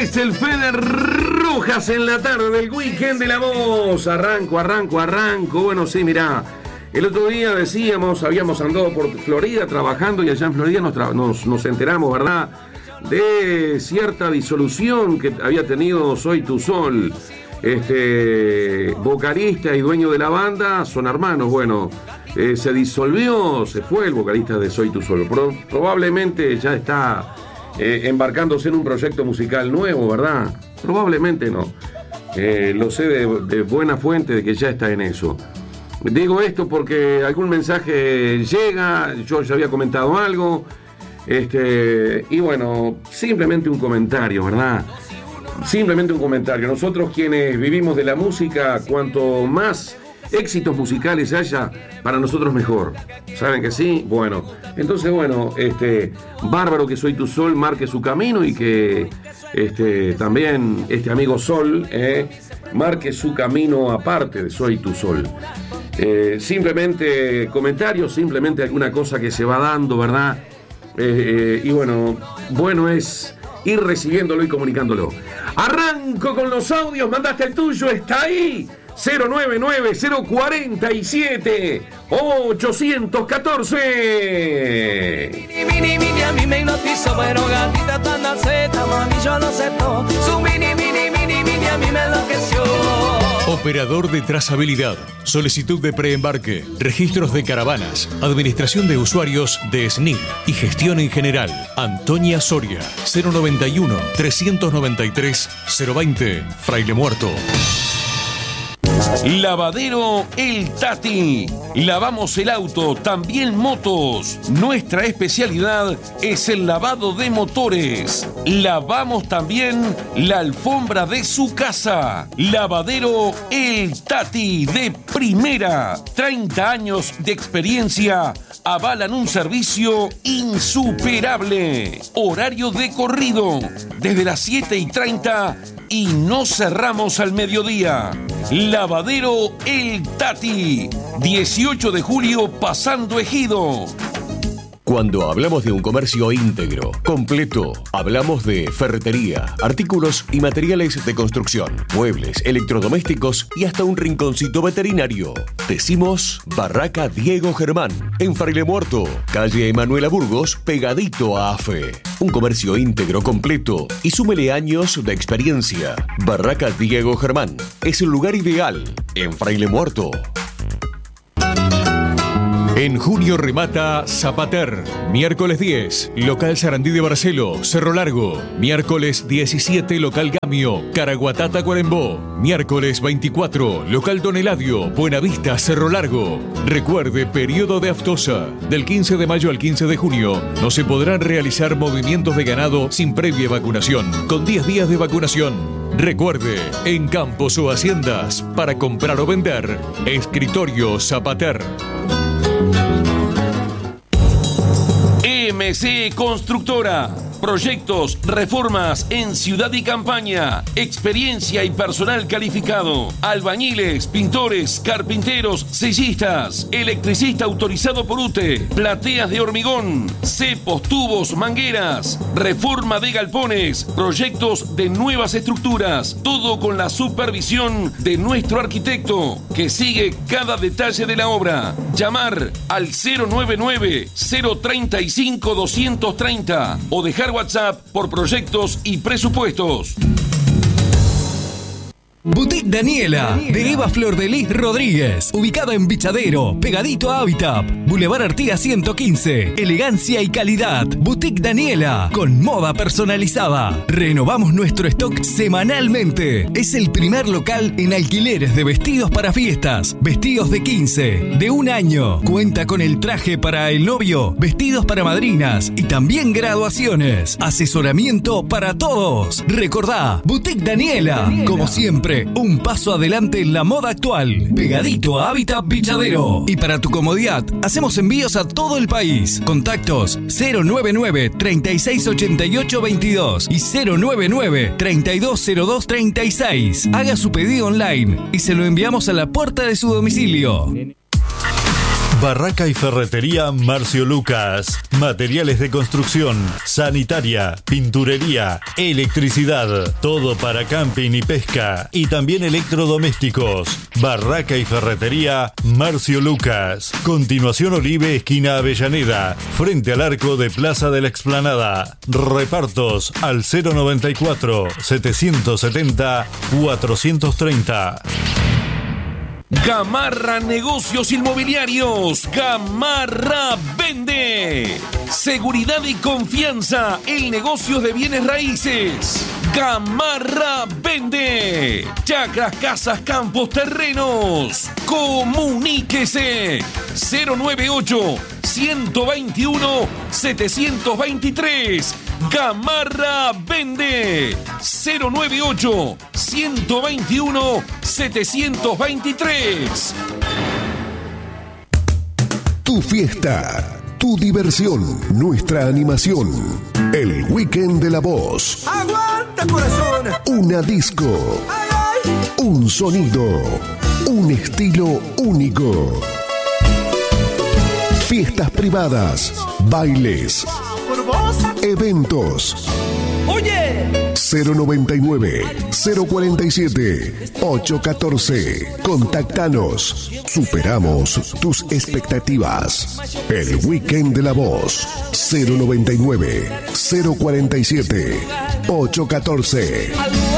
Es el Fede Rojas en la tarde del Weekend de la Voz. Arranco. Bueno, sí, mirá. El otro día decíamos, habíamos andado por Florida trabajando y allá en Florida nos enteramos, ¿verdad?, de cierta disolución que había tenido Soy Tu Sol. Vocalista y dueño de la banda son hermanos. Bueno, se disolvió, se fue el vocalista de Soy Tu Sol. Probablemente ya está embarcándose en un proyecto musical nuevo, ¿verdad? Probablemente no. Lo sé de buena fuente de que ya está en eso. Digo esto porque algún mensaje llega, yo ya había comentado algo, y bueno, simplemente un comentario, ¿verdad? Simplemente un comentario. Nosotros quienes vivimos de la música, cuanto más éxitos musicales haya, para nosotros mejor. ¿Saben que sí? Bueno, entonces bueno, bárbaro que Soy Tu Sol marque su camino y que también este amigo Sol marque su camino aparte de Soy Tu Sol. Simplemente comentarios, simplemente alguna cosa que se va dando, ¿verdad? Y bueno es ir recibiéndolo y comunicándolo. Arranco con los audios, mandaste el tuyo, está ahí. 099-047-814. Mini, a mí me hipnotizó, pero gatita tan naceta, mami, yo lo sé todo. Su mini, a mí me enloqueció. Operador de trazabilidad, solicitud de preembarque, registros de caravanas, administración de usuarios de SNIC y gestión en general. Antonia Soria, 091-393-020, Fraile Muerto. Lavadero El Tati. Lavamos el auto, también motos. Nuestra especialidad es el lavado de motores. Lavamos también la alfombra de su casa. Lavadero El Tati, de primera. 30 años de experiencia avalan un servicio insuperable. Horario de corrido, desde las 7:30 y no cerramos al mediodía. Lavadero El Tati, 18 de julio pasando Ejido. Cuando hablamos de un comercio íntegro, completo, hablamos de ferretería, artículos y materiales de construcción, muebles, electrodomésticos y hasta un rinconcito veterinario. Decimos Barraca Diego Germán, en Fraile Muerto, calle Emanuela Burgos, pegadito a AFE. Un comercio íntegro, completo y súmele años de experiencia. Barraca Diego Germán es el lugar ideal en Fraile Muerto. En junio remata Zapater. Miércoles 10, local Sarandí de Barcelo, Cerro Largo. Miércoles 17, local Gamio, Caraguatá, Tacuarembó. Miércoles 24, local Don Eladio, Buenavista, Cerro Largo. Recuerde, periodo de aftosa. Del 15 de mayo al 15 de junio no se podrán realizar movimientos de ganado sin previa vacunación, con 10 días de vacunación. Recuerde, en campos o haciendas, para comprar o vender, Escritorio Zapater. MC Constructora. Proyectos, reformas en ciudad y campaña. Experiencia y personal calificado. Albañiles, pintores, carpinteros, sellistas. Electricista autorizado por UTE. Plateas de hormigón. Cepos, tubos, mangueras. Reforma de galpones. Proyectos de nuevas estructuras. Todo con la supervisión de nuestro arquitecto, que sigue cada detalle de la obra. Llamar al 099-035-230 o dejar WhatsApp por proyectos y presupuestos. Boutique Daniela, de Eva Flor de Lis Rodríguez, ubicada en Bichadero, pegadito a Habitat, Boulevard Artigas 115, elegancia y calidad. Boutique Daniela, con moda personalizada. Renovamos nuestro stock semanalmente. Es el primer local en alquileres de vestidos para fiestas, vestidos de 15, de un año. Cuenta con el traje para el novio, vestidos para madrinas y también graduaciones. Asesoramiento para todos. Recordá, Boutique Daniela, como siempre, un paso adelante en la moda actual. Pegadito a Habitat Bichadero. Y para tu comodidad, hacemos envíos a todo el país. Contactos 099-3688-22 y 099-3202-36. Haga su pedido online y se lo enviamos a la puerta de su domicilio. Barraca y ferretería Marcio Lucas. Materiales de construcción, sanitaria, pinturería, electricidad. Todo para camping y pesca. Y también electrodomésticos. Barraca y ferretería Marcio Lucas. Continuación Olive, esquina Avellaneda. Frente al arco de Plaza de la Explanada. Repartos al 094 770 430. Gamarra Negocios Inmobiliarios. Gamarra vende. Seguridad y confianza en negocios de bienes raíces. Gamarra vende. Chacras, casas, campos, terrenos. Comuníquese. 098 121 723. Gamarra vende. 098 121 723. Tu fiesta, tu diversión, nuestra animación. El Weekend de la Voz. ¡Aguanta, corazón! Una disco. ¡Ay, ay! Un sonido. Un estilo único. Fiestas privadas, bailes, eventos. ¡Oye! 099-047-814. Contactanos. Superamos tus expectativas. El Weekend de la Voz. 099-047-814.